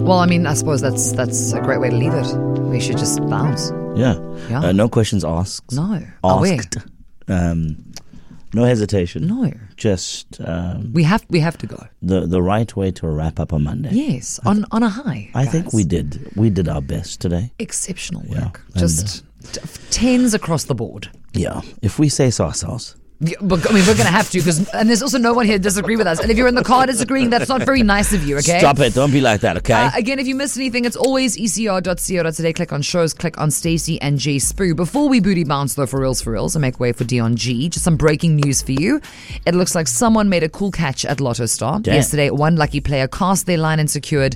Well, I mean, I suppose that's a great way to leave it. We should just bounce. Yeah. Yeah. No questions asked. No. Asked. No hesitation. No. Just We have to go. the right way to wrap up a Monday. Yes, on a high. I guys. think we did. We did our best today. Exceptional Yeah. work. And, Just tens across the board. Yeah. If we say so ourselves. Yeah, but I mean, we're going to have to and there's also no one here to disagree with us. And if you're in the car disagreeing, that's not very nice of you, okay? Stop it. Don't be like that, okay? Again, if you missed anything, it's always ecr.co.za. Click on shows, click on Stacey and Jay Spoo. Before we booty bounce, though, for reals, and make way for Dion G, just some breaking news for you. It looks like someone made a cool catch at Lotto Star. Damn. Yesterday, one lucky player cast their line and secured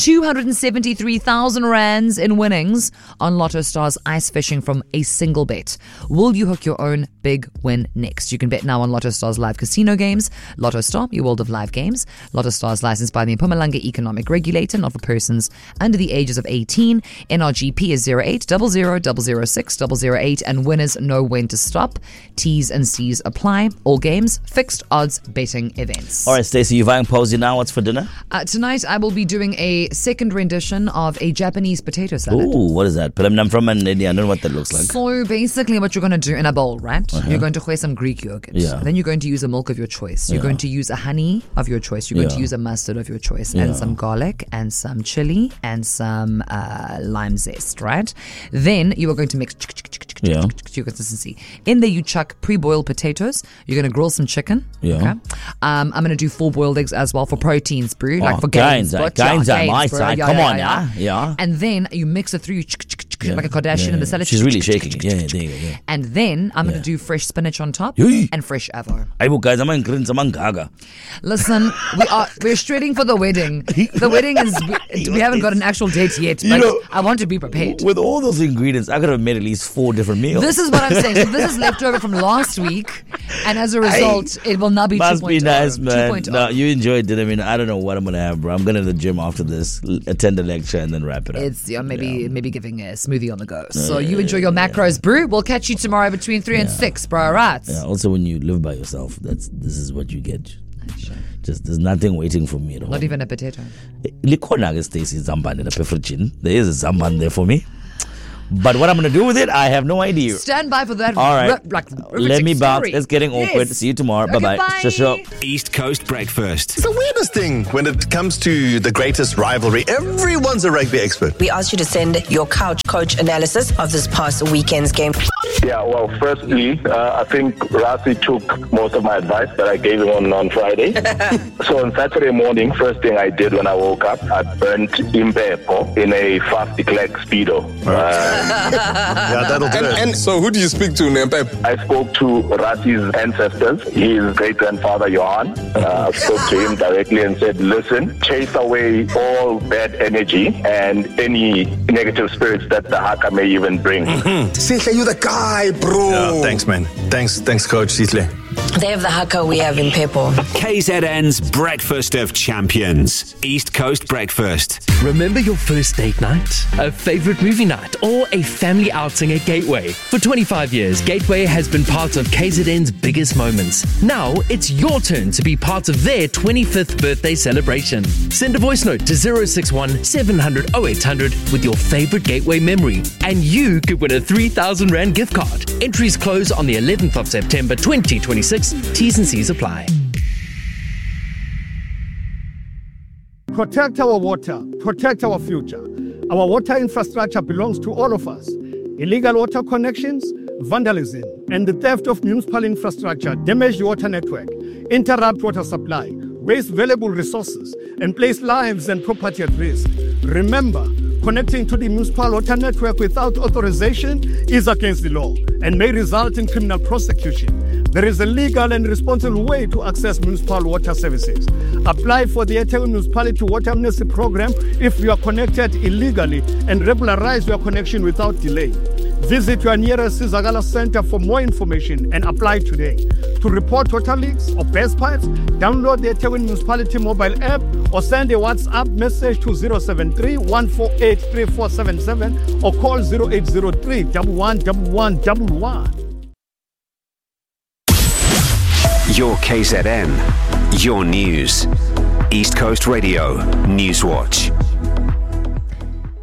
273,000 rands in winnings on Lotto Star's ice fishing from a single bet. Will you hook your own big win next? You can bet now on Lotto Star's live casino games. Lotto Star, your world of live games. Lotto Star is licensed by the Mpumalanga Economic Regulator, not for persons under the ages of 18. NRGP is 0800006008, and winners know when to stop. T's and C's apply. All games, fixed odds betting events. All right, Stacey, you've imposed you now. What's for dinner? Tonight I will be doing a second rendition of a Japanese potato salad. Ooh, what is that? But I'm from India. I don't know what that looks like. So basically what you're going to do in a bowl, right? You're going to weigh some Greek yogurt. Yeah. Then you're going to use a milk of your choice. You're going to use a honey of your choice. You're going to use a mustard of your choice. And some garlic and some chili and some lime zest, right? Then you are going to mix to your consistency. In there you chuck pre-boiled potatoes. You're going to grill some chicken. Yeah. Okay? I'm going to do 4 boiled eggs as well for proteins, bro. Like for gains. Gains on my side. Come on, yeah. And then you mix it through like a Kardashian in the salad. She's really shaking it. Yeah, there you go. Yeah. And then I'm going to do fresh spinach on top and fresh avo. Guys, I'm gaga. Listen, we're straining for the wedding. The wedding is we haven't got an actual date yet, but I want to be prepared. With all those ingredients, I could have made at least 4 different meals. This is what I'm saying. So this is leftover from last week, and as a result, it will now be 2.0. Must be nice, man. 2.0. No, you enjoyed it. I mean, I don't know what I'm gonna have, bro. I'm going to the gym after this, attend a lecture, and then wrap it up. It's maybe giving a smoothie on the go. So you enjoy your macros, brew. We'll catch you tomorrow between 3 and 6, bro. Right? Yeah. Also, when you live by yourself, this is what you get. Just there's nothing waiting for me at home. Not even a potato. Likhona Stacey Zamban in a pepperchin. There is a Zamban there for me. But what I'm going to do with it, I have no idea. Stand by for that. All right. Let me bounce. Story. It's getting awkward. Yes. See you tomorrow. Okay, Bye-bye. bye. Sure. East Coast Breakfast. It's the weirdest thing when it comes to the greatest rivalry. Everyone's a rugby expert. We asked you to send your couch coach analysis of this past weekend's game. Yeah, well, firstly, I think Rasi took most of my advice that I gave him on Friday. So on Saturday morning, first thing I did when I woke up, I burnt Impepo in a fast declared speedo. Yeah, that'll do it. And so who do you speak to, Nempep? I spoke to Rasi's ancestors, his great-grandfather Johan. I spoke to him directly and said, listen, chase away all bad energy and any negative spirits that the Haka may even bring. Sihle, you the guy, bro. Yeah, thanks, man. Thanks, Coach Sihle. They have the haka, we have in Pepo. KZN's Breakfast of Champions. East Coast Breakfast. Remember your first date night, a favorite movie night, or a family outing at Gateway? For 25 years, Gateway has been part of KZN's biggest moments. Now it's your turn to be part of their 25th birthday celebration. Send a voice note to 061 700 0800 with your favorite Gateway memory, and you could win a 3,000 Rand gift card. Entries close on the 11th of September 2026. T's and C's apply. Protect our water, protect our future. Our water infrastructure belongs to all of us. Illegal water connections, vandalism, and the theft of municipal infrastructure damage the water network, interrupt water supply, waste valuable resources, and place lives and property at risk. Remember, connecting to the municipal water network without authorization is against the law and may result in criminal prosecution. There is a legal and responsible way to access municipal water services. Apply for the eThekwini Municipality Water Amnesty Program if you are connected illegally and regularize your connection without delay. Visit your nearest Sizakala Center for more information and apply today. To report water leaks or burst pipes, download the eThekwini Municipality mobile app or send a WhatsApp message to 073 148 3477 or call 0803 111111. Your KZN. Your news. East Coast Radio. Newswatch.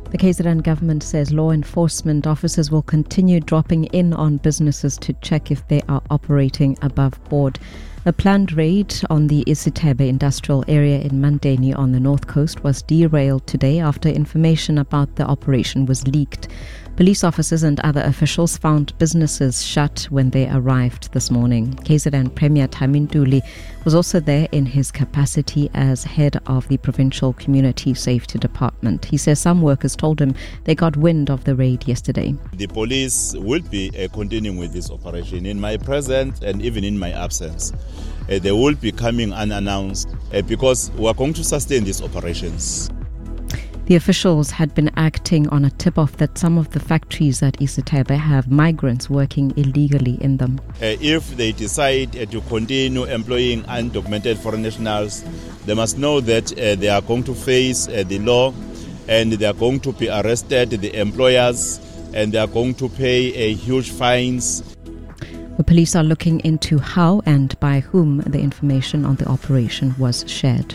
The KZN government says law enforcement officers will continue dropping in on businesses to check if they are operating above board. A planned raid on the Isithebe industrial area in Mandeni on the north coast was derailed today after information about the operation was leaked. Police officers and other officials found businesses shut when they arrived this morning. KZN Premier Taminduli was also there in his capacity as head of the Provincial Community Safety Department. He says some workers told him they got wind of the raid yesterday. The police will be continuing with this operation in my presence and even in my absence. They will be coming unannounced because we are going to sustain these operations. The officials had been acting on a tip-off that some of the factories at Isithebe have migrants working illegally in them. If they decide to continue employing undocumented foreign nationals, they must know that they are going to face the law and they are going to be arrested, the employers, and they are going to pay huge fines. The police are looking into how and by whom the information on the operation was shared.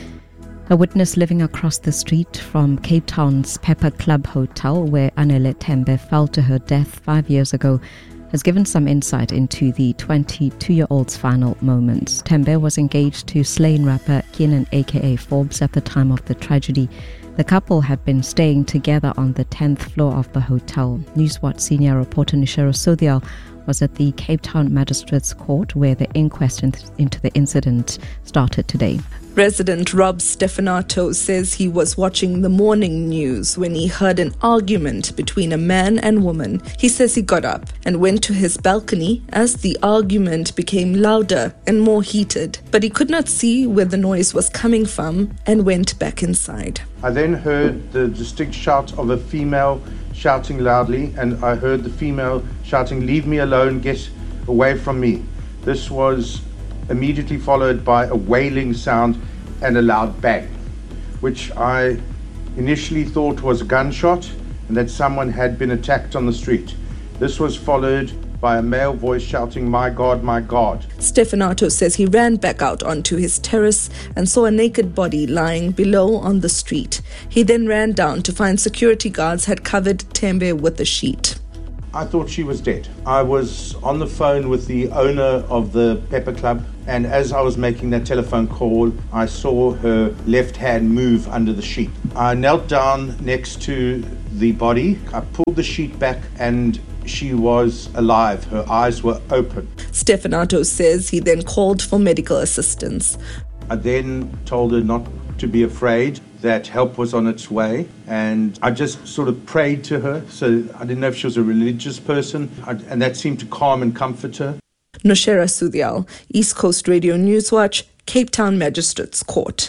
A witness living across the street from Cape Town's Pepper Club Hotel, where Anele Tembe fell to her death 5 years ago, has given some insight into the 22-year-old's final moments. Tembe was engaged to slain rapper Keenan aka Forbes at the time of the tragedy. The couple had been staying together on the 10th floor of the hotel. Newswatch senior reporter Nishero Sodial was at the Cape Town Magistrates Court where the inquest into the incident started today. Resident Rob Stefanato says he was watching the morning news when he heard an argument between a man and woman. He says he got up and went to his balcony as the argument became louder and more heated, but he could not see where the noise was coming from and went back inside. I then heard the distinct shout of a female shouting loudly, and I heard the female shouting, "Leave me alone, get away from me." This was immediately followed by a wailing sound and a loud bang, which I initially thought was a gunshot and that someone had been attacked on the street. This was followed by a male voice shouting, "My God, my God." Stefanato says he ran back out onto his terrace and saw a naked body lying below on the street. He then ran down to find security guards had covered Tembe with a sheet. I thought she was dead. I was on the phone with the owner of the Pepper Club, and as I was making that telephone call, I saw her left hand move under the sheet. I knelt down next to the body. I pulled the sheet back and she was alive. Her eyes were open. Stefanato says he then called for medical assistance. I then told her not to be afraid, that help was on its way, and I just sort of prayed to her. So I didn't know if she was a religious person, and that seemed to calm and comfort her. Noshera Sudhyal, East Coast Radio Newswatch, Cape Town Magistrates Court.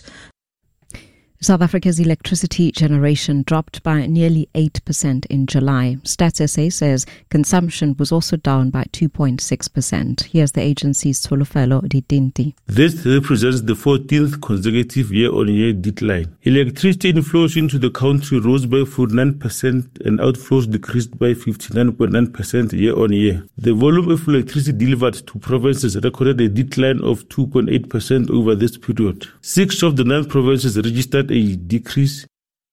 South Africa's electricity generation dropped by nearly 8% in July. Stats SA says consumption was also down by 2.6%. Here's the agency's Tolofelo Didinti. This represents the 14th consecutive year-on-year decline. Electricity inflows into the country rose by 49% and outflows decreased by 59.9% year-on-year. The volume of electricity delivered to provinces recorded a decline of 2.8% over this period. 6 of the 9 provinces registered a decrease.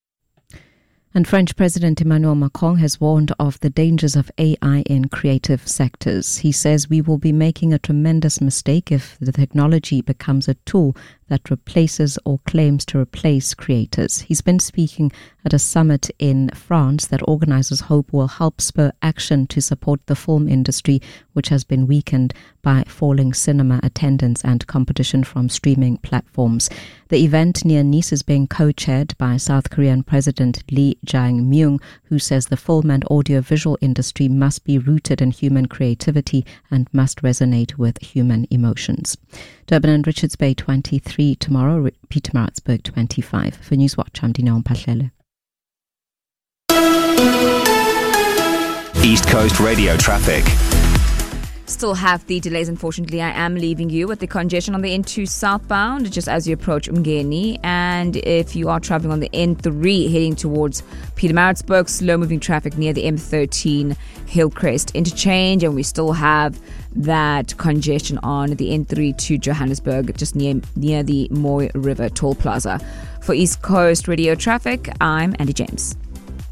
And French President Emmanuel Macron has warned of the dangers of AI in creative sectors. He says we will be making a tremendous mistake if the technology becomes a tool that replaces or claims to replace creators. He's been speaking at a summit in France that organizers hope will help spur action to support the film industry, which has been weakened by falling cinema attendance and competition from streaming platforms. The event near Nice is being co-chaired by South Korean President Lee Jae-myung, who says the film and audiovisual industry must be rooted in human creativity and must resonate with human emotions. Durban and Richards Bay 23 tomorrow, Pietermaritzburg 25. For Newswatch, I'm Dineo Mpahlele. East Coast Radio traffic. Still have the delays, unfortunately. I am leaving you with the congestion on the N2 southbound just as you approach Umgeni. And if you are traveling on the N3 heading towards Pietermaritzburg, slow moving traffic near the M13 Hillcrest interchange. And we still have that congestion on the N3 to Johannesburg just near the Moy River Toll Plaza. For East Coast Radio traffic, I'm Andy James.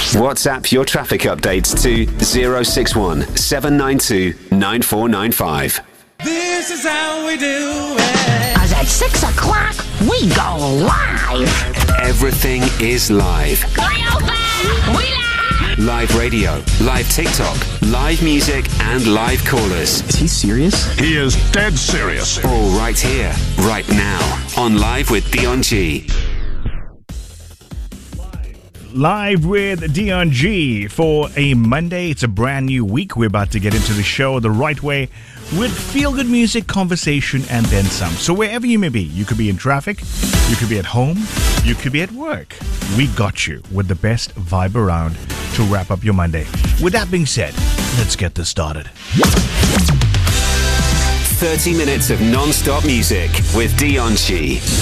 WhatsApp your traffic updates to 061 792 9495. This is how we do it. Cause at 6 o'clock, we go live. Everything is live. We Live radio, live TikTok, live music, and live callers. Is he serious? He is dead serious. All right here, right now, on Live with Dion G. Live with Dion G for a Monday. It's a brand new week. We're about to get into the show the right way with feel-good music, conversation, and then some. So wherever you may be, you could be in traffic, you could be at home, you could be at work. We got you with the best vibe around to wrap up your Monday. With that being said, let's get this started. 30 minutes of non-stop music with Dion G.